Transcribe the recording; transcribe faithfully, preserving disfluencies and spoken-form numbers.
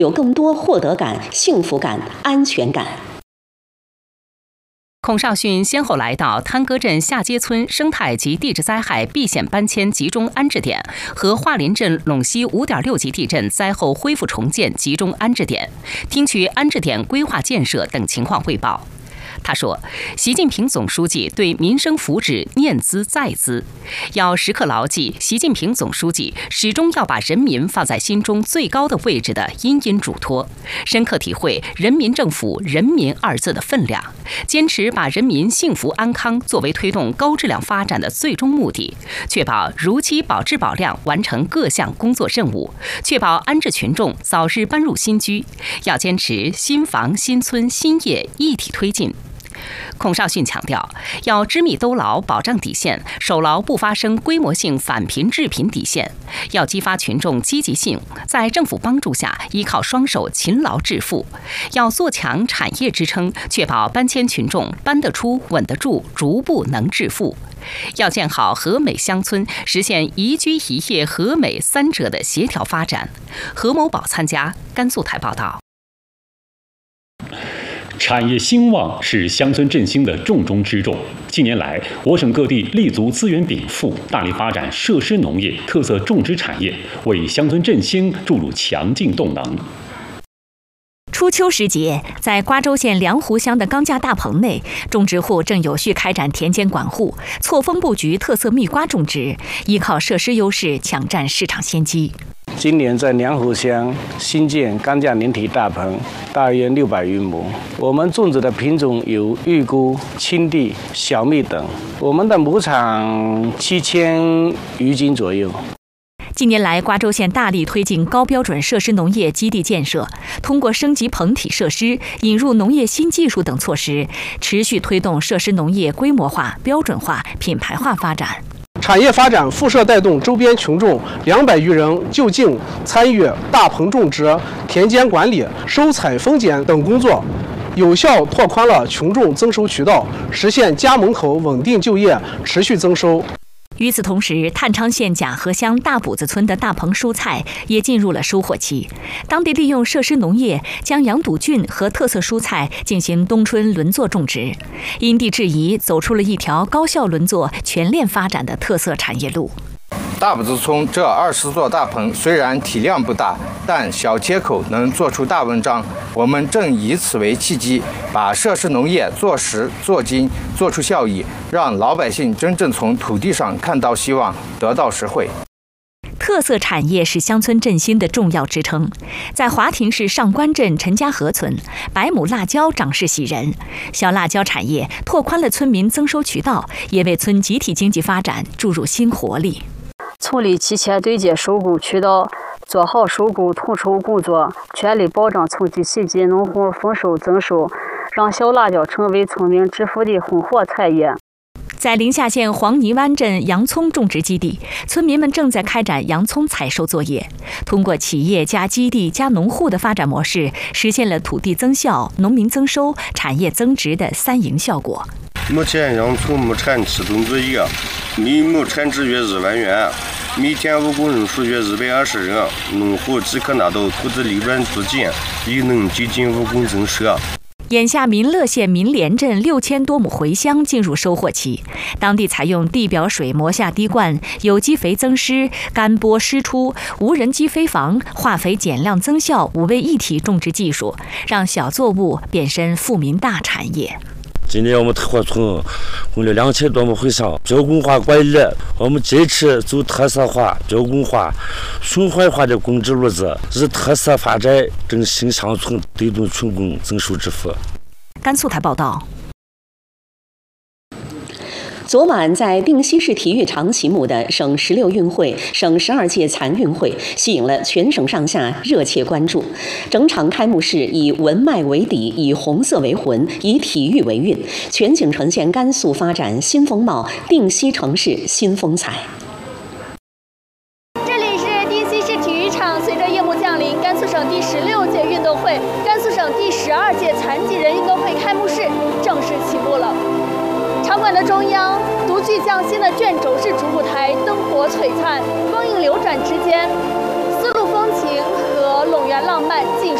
有更多获得感、幸福感、安全感。 孔少勋先后来到滩哥镇下街村生态及地质灾害避险搬迁集中安置点和桦林镇陇西 五点六 级地震灾后恢复重建集中安置点，听取安置点规划建设等情况汇报。他说，习近平总书记对民生福祉念兹在兹，要时刻牢记习近平总书记始终要把人民放在心中最高的位置的殷殷嘱托，深刻体会人民政府人民二字的分量，坚持把人民幸福安康作为推动高质量发展的最终目的，确保如期保质保量完成各项工作任务，确保安置群众早日搬入新居，要坚持新房新村新业一体推进。孔少勋强调，要织密兜牢保障底线，守牢不发生规模性返贫致贫底线，要激发群众积极性，在政府帮助下依靠双手勤劳致富，要做强产业支撑，确保搬迁群众搬得出、稳得住，逐步能致富。要建好和美乡村，实现宜居宜业和美三者的协调发展。何某宝参加，甘肃台报道。 产业兴旺是乡村振兴的重中之重。近年来，我省各地立足资源禀赋，大力发展设施农业、特色种植产业，为乡村振兴注入强劲动能。 初秋时节，在瓜州县凉湖乡的钢架大棚内，种植户正有序开展田间管护，错峰布局特色蜜瓜种植，依靠设施优势抢占市场先机。 今年在凉湖乡新建钢架连体大棚，大约六百余亩。我们种植的品种有预菇、青地、小蜜等。我们的亩产七千余斤左右。 近年来，瓜州县大力推进高标准设施农业基地建设，通过升级棚体设施、引入农业新技术等措施，持续推动设施农业规模化、标准化、品牌化发展。 产业发展辐射带动周边群众两百余人就近参与大棚种植、田间管理、收采分拣等工作，有效拓宽了群众增收渠道，实现家门口稳定就业、持续增收。 与此同时，探昌县甲河乡大补子村的大棚蔬菜也进入了收获期。当地利用设施农业，将羊肚菌和特色蔬菜进行冬春轮作种植，因地制宜，走出了一条高效轮作、全链发展的特色产业路。 大补子村这二十座大棚虽然体量不大，但小切口能做出大文章。我们正以此为契机，把设施农业做实做精，做出效益，让老百姓真正从土地上看到希望，得到实惠。 特色产业是乡村振兴的重要支撑。在华亭市上官镇陈家河村，百亩辣椒长势喜人，小辣椒产业拓宽了村民增收渠道，也为村集体经济发展注入新活力。 村里提前对接收购渠道，做好收购统筹工作，全力保障村级细级农户丰收增收，让小辣椒成为村民致富的混合产业。 在临夏县黄泥湾镇洋葱种植基地，村民们正在开展洋葱采收作业。通过企业加基地加农户的发展模式，实现了土地增效、农民增收、产业增值的三赢效果。 目前洋葱亩产启动作业，每亩产值约一万元，每天务工人数约一百二十人，农户即可拿到土地利润租金，亦能接近务工增收。 眼下，民乐县民联镇六千多亩茴香进入收获期，当地采用地表水磨下滴灌、有机肥增施、干播施出、无人机飞防、化肥减量增效五位一体种植技术，让小作物变身富民大产业。 今年我们特化村种了两千多亩茴香，标准化管理，我们坚持走特色化、标准化、循环化的种植路子，以特色发展振兴乡村，推动群众增收致富。 甘肃台报道。 昨晚在定西市体育场启幕的省十六运会、省十二届残运会，吸引了全省上下热切关注。整场开幕式以文脉为底，以红色为魂，以体育为韵，全景呈现甘肃发展新风貌、定西城市新风采。 这里是定西市体育场，随着夜幕降临，甘肃省第十六届运动会、甘肃省第十二届残疾人运动会开幕式正式启幕了。场馆的中央，独具匠心的卷轴式主舞台灯火璀璨，光影流转之间，丝路风情和陇呀浪漫尽。